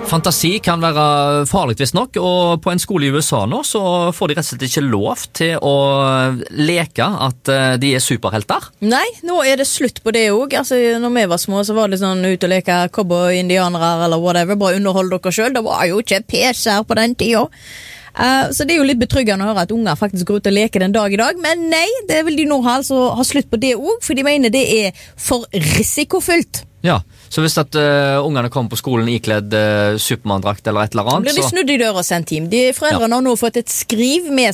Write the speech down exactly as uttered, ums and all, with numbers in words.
Fantasi kan være farlig visst nok, og på en skole i U S A nå så får de rett og slett ikke lov til å leke at de er superhelter. Nei, nå er det slutt på det også. Altså, når vi var små så var det sånn ut og leke cowboy, indianere eller whatever, bare underhold dere selv. Det var jo ikke P C her på den tiden. Uh, så det er jo litt betryggende å høre at unger faktisk går ut og leker den dag i dag, men nei, det vil de nå ha, altså, ha slutt på det også, for de mener det er for risikofylt. Ja, så hvis at uh, ungene kommer på skolen ikledd uh, Superman-drakt eller et eller annet, så blir de snudd i døra og sendt hjem. De foreldrene ja. har nå fått et skriv med